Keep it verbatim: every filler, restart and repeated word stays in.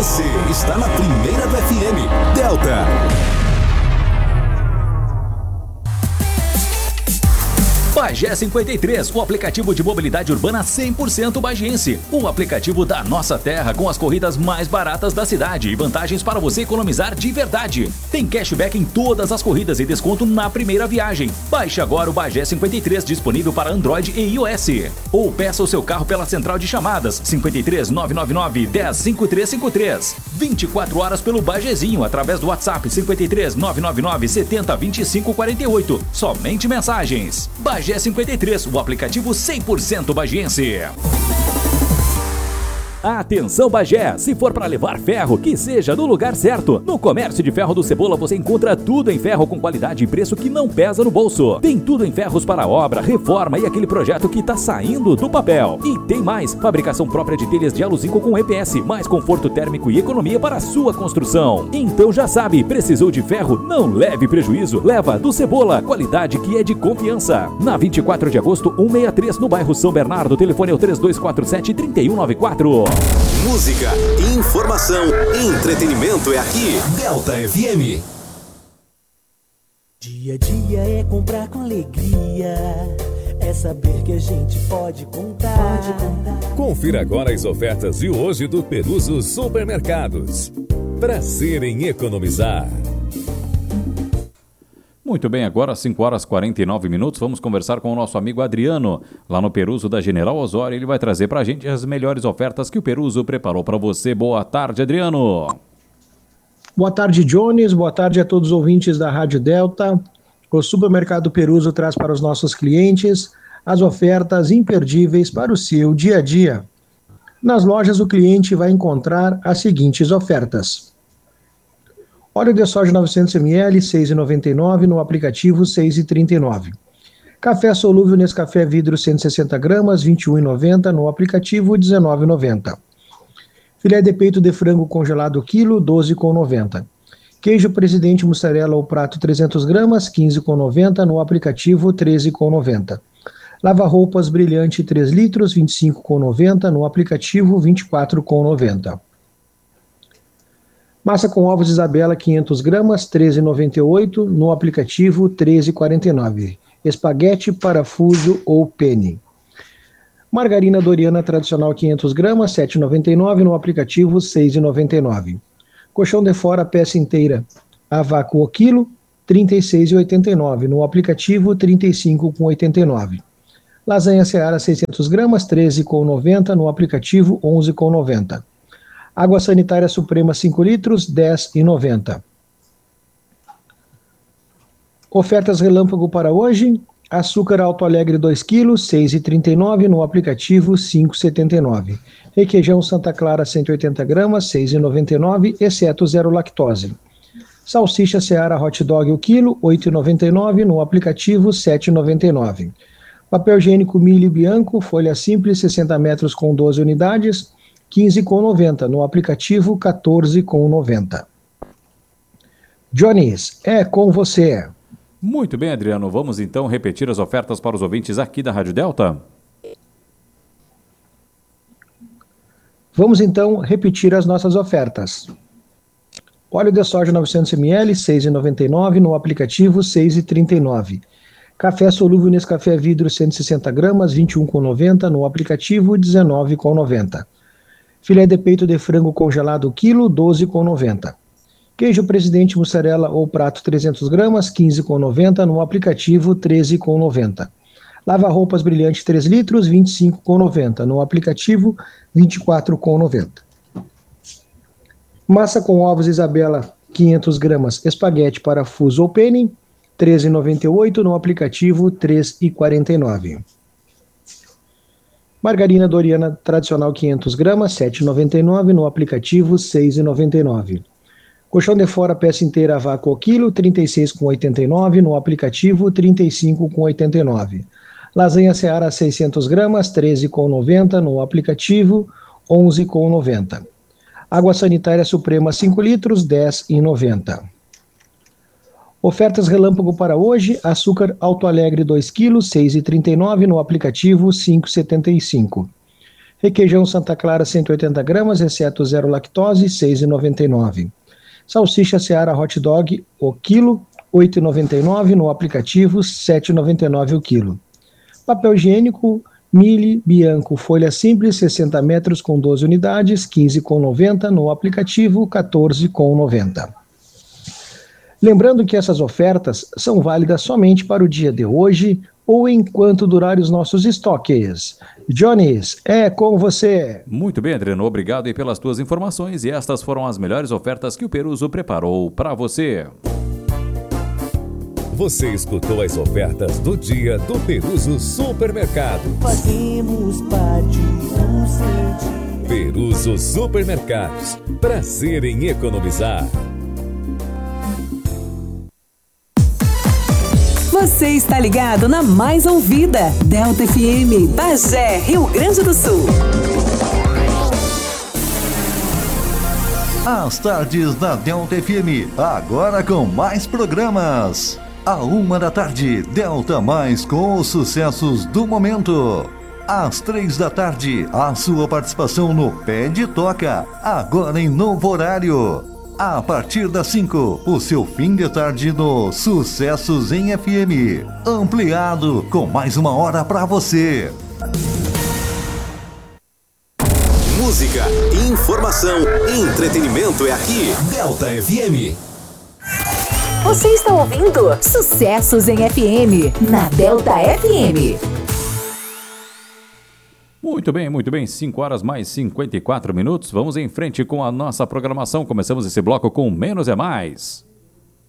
Você está na primeira do F M, Delta. Bagé cinquenta e três, o aplicativo de mobilidade urbana cem por cento bagiense. O aplicativo da nossa terra com as corridas mais baratas da cidade e vantagens para você economizar de verdade. Tem cashback em todas as corridas e desconto na primeira viagem. Baixe agora o Bagé cinquenta e três, disponível para Android e iOS. Ou peça o seu carro pela central de chamadas cinco três nove nove nove, um zero cinco três cinco três. vinte e quatro horas pelo Bagezinho através do WhatsApp cinco três nove nove nove, sete zero dois cinco quatro oito. Somente mensagens. Bagé cinquenta e três, o aplicativo cem por cento bagiense. Atenção Bagé, se for para levar ferro, que seja no lugar certo. No Comércio de Ferro do Cebola você encontra tudo em ferro com qualidade e preço que não pesa no bolso. Tem tudo em ferros para obra, reforma e aquele projeto que tá saindo do papel. E tem mais, fabricação própria de telhas de aluzinco com E P S, mais conforto térmico e economia para a sua construção. Então já sabe, precisou de ferro? Não leve prejuízo, leva do Cebola, qualidade que é de confiança. Na vinte e quatro de agosto, cento e sessenta e três, no bairro São Bernardo, o telefone é o três dois quatro sete, três um nove quatro. Música, informação, entretenimento é aqui, Delta F M. Dia a dia é comprar com alegria, é saber que a gente pode contar. Pode contar. Confira agora as ofertas de hoje do Peruso Supermercados. Prazer em economizar. Muito bem, agora cinco horas e quarenta e nove minutos, vamos conversar com o nosso amigo Adriano, lá no Peruso da General Osório. Ele vai trazer pra gente as melhores ofertas que o Peruso preparou para você. Boa tarde, Adriano. Boa tarde, Jones. Boa tarde a todos os ouvintes da Rádio Delta. O Supermercado Peruso traz para os nossos clientes as ofertas imperdíveis para o seu dia a dia. Nas lojas, o cliente vai encontrar as seguintes ofertas: óleo de soja novecentos mililitros, seis reais e noventa e nove centavos, no aplicativo seis reais e trinta e nove centavos. Café solúvel Nescafé vidro cento e sessenta gramas, vinte e um reais e noventa centavos, no aplicativo dezenove reais e noventa centavos. Filé de peito de frango congelado quilo, doze reais e noventa centavos. Queijo Presidente mussarela ou prato trezentas gramas, quinze reais e noventa centavos, no aplicativo treze reais e noventa centavos. Lava-roupas brilhante três litros, vinte e cinco reais e noventa centavos, no aplicativo vinte e quatro reais e noventa centavos. Massa com ovos Isabela, quinhentas gramas, treze reais e noventa e oito centavos, no aplicativo treze reais e quarenta e nove centavos. Espaguete, parafuso ou penne. Margarina Doriana tradicional, quinhentas gramas, sete reais e noventa e nove centavos, no aplicativo seis reais e noventa e nove centavos. Colchão de fora, peça inteira, a vácuo o quilo, trinta e seis reais e oitenta e nove centavos, no aplicativo trinta e cinco reais e oitenta e nove centavos. Lasanha Seara, seiscentas gramas, treze reais e noventa centavos, no aplicativo onze reais e noventa centavos. Água sanitária Suprema cinco litros, dez reais e noventa centavos. Ofertas relâmpago para hoje: açúcar Alto Alegre dois quilos, seis reais e trinta e nove centavos, no aplicativo cinco reais e setenta e nove centavos. Requeijão Santa Clara cento e oitenta gramas, seis reais e noventa e nove centavos, exceto zero lactose. Salsicha Seara Hot Dog o quilo, oito reais e noventa e nove centavos, no aplicativo sete reais e noventa e nove centavos. Papel higiênico Mille Bianco, folha simples, sessenta metros com doze unidades, quinze reais e noventa centavos, no aplicativo quatorze reais e noventa centavos. Jones, é com você. Muito bem, Adriano. Vamos então repetir as ofertas para os ouvintes aqui da Rádio Delta? Vamos então repetir as nossas ofertas. Óleo de soja novecentos mililitros, seis reais e noventa e nove centavos, no aplicativo seis reais e trinta e nove centavos. Café solúvel Nescafé vidro cento e sessenta gramas, vinte e um reais e noventa centavos, no aplicativo dezenove reais e noventa centavos. Filé de peito de frango congelado quilo, doze reais e noventa centavos. Queijo Presidente mussarela ou prato trezentas gramas, quinze reais e noventa centavos, no aplicativo treze reais e noventa centavos. Lava-roupas brilhante três litros, vinte e cinco reais e noventa centavos, no aplicativo vinte e quatro reais e noventa centavos. Massa com ovos Isabela, quinhentas gramas, espaguete parafuso ou penne, treze reais e noventa e oito centavos, no aplicativo três reais e quarenta e nove centavos. Margarina Doriana tradicional quinhentas gramas, sete reais e noventa e nove centavos, no aplicativo seis reais e noventa e nove centavos. Colchão de fora peça inteira a vácuo ao quilo, trinta e seis reais e oitenta e nove centavos, no aplicativo trinta e cinco reais e oitenta e nove centavos. Lasanha Seara seiscentas gramas, treze reais e noventa centavos, no aplicativo onze reais e noventa centavos. Água sanitária Suprema cinco litros, dez reais e noventa centavos. Ofertas relâmpago para hoje: açúcar Alto Alegre dois quilos, seis reais e trinta e nove centavos, no aplicativo cinco reais e setenta e cinco centavos. Requeijão Santa Clara cento e oitenta gramas, exceto zero lactose, seis reais e noventa e nove centavos. Salsicha Seara Hot Dog, o quilo, oito reais e noventa e nove centavos, no aplicativo, sete reais e noventa e nove centavos o quilo. Papel higiênico Mille Bianco, folha simples, sessenta metros com doze unidades, quinze reais e noventa centavos, no aplicativo, quatorze reais e noventa centavos. Lembrando que essas ofertas são válidas somente para o dia de hoje ou enquanto durarem os nossos estoques. Jones, é com você. Muito bem, Adriano, obrigado aí pelas tuas informações e estas foram as melhores ofertas que o Peruso preparou para você. Você escutou as ofertas do dia do Peruso Supermercado. Fazemos parte do seu dia. Peruso Supermercados. Prazer em economizar. Você está ligado na mais ouvida, Delta F M, Bagé, Rio Grande do Sul. As tardes da Delta F M, agora com mais programas. À uma da tarde, Delta Mais com os sucessos do momento. Às três da tarde, a sua participação no Pé de Toca, agora em novo horário. A partir das cinco, o seu fim de tarde no Sucessos em F M. Ampliado com mais uma hora pra você. Música, informação, entretenimento é aqui. Delta F M. Você está ouvindo Sucessos em F M, na Delta F M. Muito bem, muito bem, cinco horas mais cinquenta e quatro minutos. Vamos em frente com a nossa programação. Começamos esse bloco com Menos é Mais.